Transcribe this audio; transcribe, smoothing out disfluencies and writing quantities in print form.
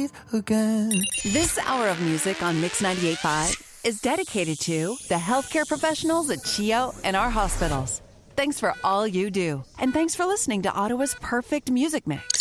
meet again. This hour of music on Mix 98.5 is dedicated to the healthcare professionals at CHEO and our hospitals. Thanks for all you do. And thanks for listening to Ottawa's perfect music mix.